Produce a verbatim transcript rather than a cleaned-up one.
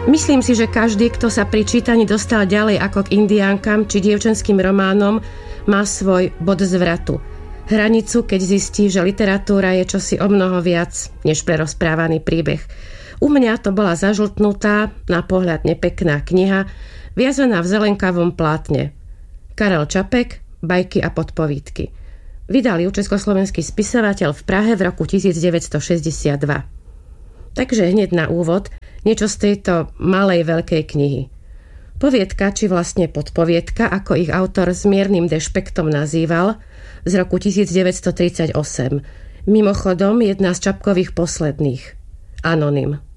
Myslím si, že každý, kto sa pri čítaní dostal ďalej ako k indiánkam či dievčenským románom, má svoj bod zvratu. Hranicu, keď zistí, že literatúra je čosi o mnoho viac než prerozprávaný príbeh. U mňa to bola zažltnutá, na pohľad nepekná kniha, viazaná v zelenkavom plátne. Karel Čapek, Bajky a podpovídky. Vydal ju československý spisovateľ v Prahe v roku devätnásťstošesťdesiatdva. Takže hneď na úvod niečo z tejto malej veľkej knihy. Poviedka, či vlastne podpoviedka, ako ich autor s miernym dešpektom nazýval, z roku devätnásťstotridsaťosem. Mimochodom jedna z Čapkových posledných. Anonym.